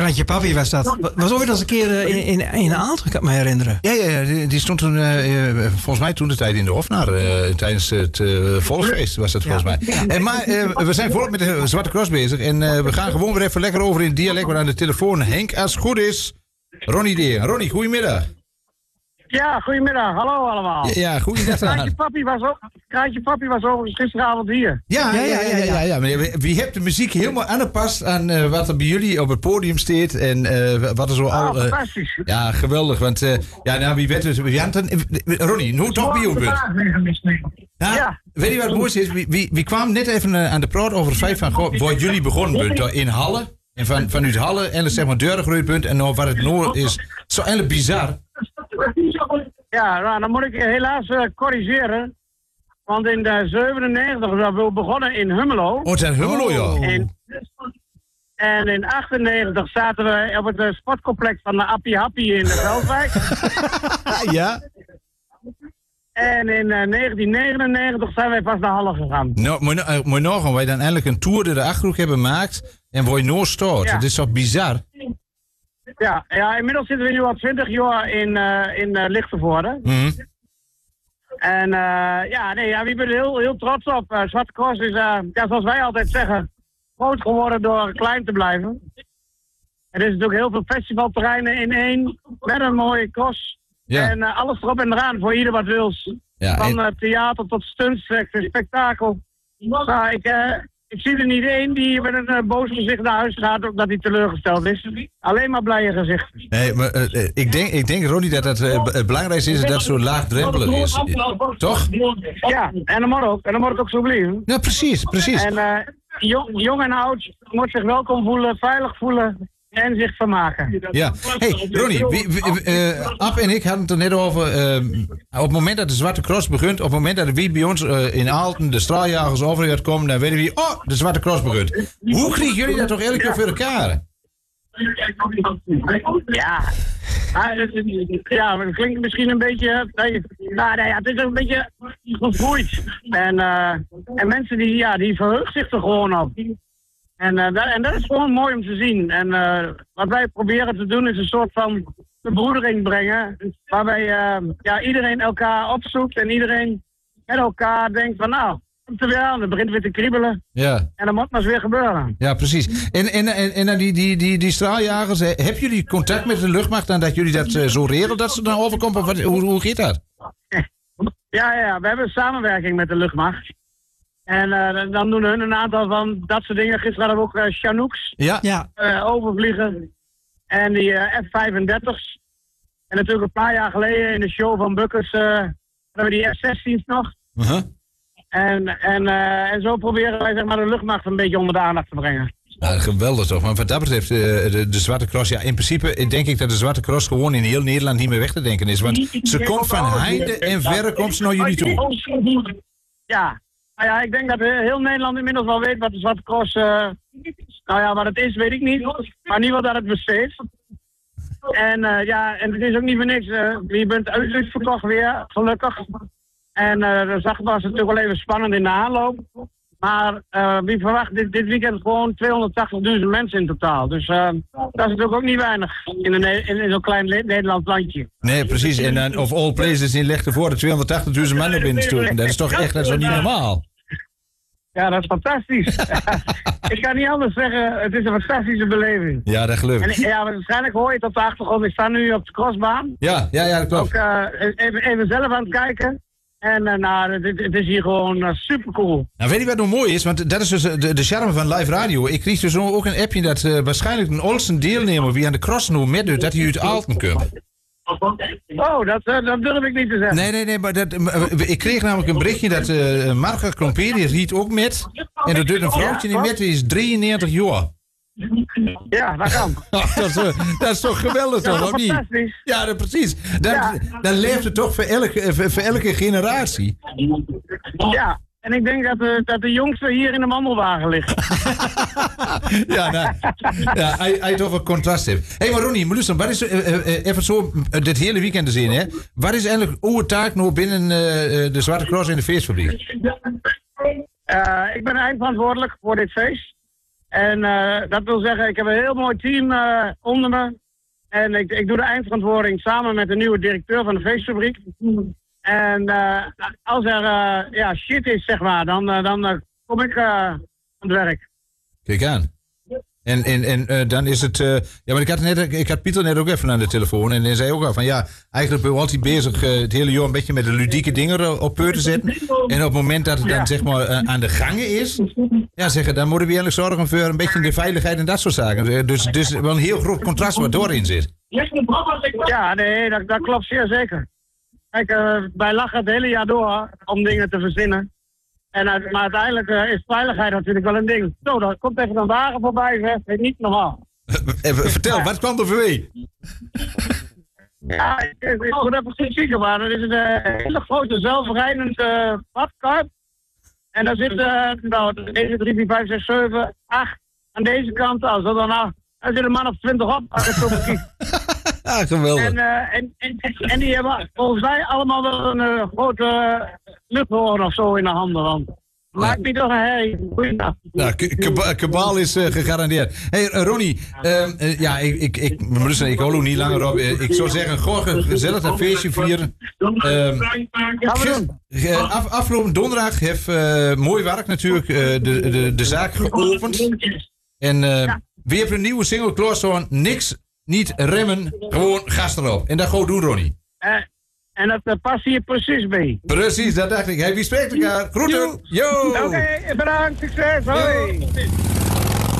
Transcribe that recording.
Krantje Papi was dat. Was ooit eens een keer in Aalten, kan ik me herinneren. Ja, die stond toen, volgens mij toen de tijd in de Hofnar. Tijdens het volksfeest was dat volgens mij. Ja. Maar we zijn volop met de Zwarte Cross bezig. En we gaan gewoon weer even lekker over in dialect. Want aan de telefoon Henk, als het goed is, Ronnie Deer. Ronnie, goedemiddag. Ja, goedemiddag. Hallo allemaal. Ja, goedemiddag. Kraantje Papi was overigens gisteravond hier. Ja. Maar wie hebt de muziek helemaal aangepast aan wat er bij jullie op het podium staat en wat er zo al... fantastisch. Ja, geweldig, want wie weet het... Ronnie, hoe toch bij jou bent? Ja. Weet je wat het mooiste is? Wie kwam net even aan de praat over het feit van waar jullie begonnen bent, in Halle. En vanuit Halle en zeg maar deurgroeipunt en nou wat het nou is. Zo eigenlijk bizar. Ja, nou, dan moet ik helaas corrigeren. Want in 97 zijn we begonnen in Hummelo. Oh, het is Hummelo, ja. En in 98 zaten we op het sportcomplex van de Appie Happy in de Veldwijk. Ja. En in 1999 zijn wij pas naar Halle gegaan. Nou, moet nog gaan wij dan eigenlijk een tour door de Achterhoek hebben gemaakt en waar je nooit staat. Ja. Dat is toch bizar? Ja, inmiddels zitten we nu al 20 jaar in Lichtenvoorde. Mm-hmm. En wie ben er heel trots op. Zwarte Cross is, zoals wij altijd zeggen, groot geworden door klein te blijven. Er is natuurlijk heel veel festivalterreinen in één, met een mooie cross. Ja. En alles erop en eraan, voor ieder wat wils. Ja, Van theater tot stunts, spektakel. Nou, ik zie er niet één die met een boos gezicht naar huis gaat, omdat hij teleurgesteld is. Alleen maar blije gezichten. Nee, maar ik denk Ronnie, dat het belangrijkste is dat het zo laagdrempelig is. Toch? Ja, en dan moet het ook zo blijven. Ja, precies. En jong en oud moet zich welkom voelen, veilig voelen en zich vermaken. Ja. Hey, Ronnie, Ab en ik hadden het er net over. Op het moment dat de Zwarte Cross begint, op het moment dat wie bij ons in Aalten de straaljagers over gaat komen, dan weten we, de Zwarte Cross begint. Hoe krijgen jullie dat toch elke keer voor elkaar? Ja, het klinkt misschien een beetje... het is een beetje gegroeid. En mensen die verheugen zich er gewoon op. En dat is gewoon mooi om te zien. En wat wij proberen te doen is een soort van verbroedering brengen. Waarbij iedereen elkaar opzoekt en iedereen met elkaar denkt van komt er weer aan, dan begint het weer te kriebelen. Ja. En dan moet maar eens weer gebeuren. Ja, precies. En dan die straaljagers, hebben jullie contact met de luchtmacht en dat jullie dat zo regelen dat ze dan overkomen? Hoe gaat dat? Ja, we hebben een samenwerking met de luchtmacht. En dan doen hun een aantal van dat soort dingen. Gisteren hadden we ook Chanooks overvliegen. En die F-35's. En natuurlijk een paar jaar geleden in de show van Bukkers hadden we die F-16's nog. Uh-huh. En zo proberen wij zeg maar, de luchtmacht een beetje onder de aandacht te brengen. Nou, geweldig toch. Maar wat dat betreft, de Zwarte Cross, in principe denk ik dat de Zwarte Cross gewoon in heel Nederland niet meer weg te denken is. Want ze komt van heinde en verre komt ze naar jullie toe. Ja, ik denk dat heel Nederland inmiddels wel weet wat de Zwarte Cross... wat het is, weet ik niet. Maar in ieder geval dat het besteedt. En het is ook niet voor niks. Je bent uitverkocht weer, gelukkig. En was het natuurlijk wel even spannend in de aanloop. Maar wie verwacht dit weekend gewoon 280.000 mensen in totaal. Dus dat is natuurlijk ook niet weinig in zo'n klein Nederlands landje. Nee, precies. En dan of all places in Lichtenvoorde 280.000 man op binnensturen. Dat is toch echt dat is niet normaal? Ja, dat is fantastisch. Ik kan niet anders zeggen, het is een fantastische beleving. Ja, dat geloof ik. En waarschijnlijk hoor je het op de achtergrond. Ik sta nu op de crossbaan. Ja, dat klopt. Ook even zelf aan het kijken. En het is hier gewoon super cool. Nou, weet je wat nou mooi is? Want dat is dus de charme van live radio. Ik kreeg dus ook een appje dat waarschijnlijk een Olsen deelnemer wie aan de cross nu met doet, dat hij uit Aalten komt. Oh, dat durf ik niet te zeggen. Nee, maar ik kreeg namelijk een berichtje dat Marga Krompé, die riet ook met. En dat doet een vrouwtje die met, die is 93 jaar. Ja, dat kan. Dat is toch geweldig, toch? Of niet? Ja, precies. Dan leeft het toch voor elke generatie. Ja, en ik denk dat de jongste hier in de mandelwagen ligt. Hij toch een contrast heeft. Hé, maar Ronnie, wat is even zo dit hele weekend te zien, hè? Wat is eigenlijk uw taak nou binnen de Zwarte Cross in de feestfabriek? Ik ben eindverantwoordelijk voor dit feest. En dat wil zeggen, ik heb een heel mooi team onder me. En ik doe de eindverantwoording samen met de nieuwe directeur van de feestfabriek. En als er shit is, zeg maar, dan kom ik aan het werk. Kijk aan. En dan is het... ja, maar ik had Pieter net ook even aan de telefoon. En hij zei ook al van ja, eigenlijk ben je altijd bezig het hele jaar een beetje met de ludieke dingen op peur te zetten. En op het moment dat het dan zeg maar aan de gangen is, ja, zeggen, dan moeten we eigenlijk zorgen voor een beetje de veiligheid en dat soort zaken. Dus wel een heel groot contrast wat doorin zit. Ja, nee, dat klopt zeer zeker. Kijk, wij lachen het hele jaar door om dingen te verzinnen. Maar uiteindelijk is veiligheid natuurlijk wel een ding. Zo, daar komt even een wagen voorbij, zeg. Dat is niet normaal. Vertel, wat kwam er voor u? Ja, ik moet even goed zien, maar dat is een hele grote zelfrijdend badkuip. En daar zit, deze 3, 4, 5, 6, 7, 8 aan deze kant. Also, daar zit een man of 20 op. Ah, geweldig. En die hebben volgens mij allemaal wel een grote luchthoorn of zo in de handen. Want maakt niet toch een herrie. Goeiedag. Nou, kabaal is gegarandeerd. Hey Ronnie, ik hol ook niet langer op. Ik zou zeggen, gewoon gezellig dat feestje vieren. Afgelopen donderdag heeft mooi werk natuurlijk de zaak geopend. En we hebben een nieuwe single klaarstaan. Niks, niet remmen, gewoon gas erop. En dat gewoon doen, Ronnie. En dat past hier precies bij. Precies, dat dacht ik. Hey, wie spreekt elkaar? Groeten. Yo. Oké, bedankt. Succes. Hoi.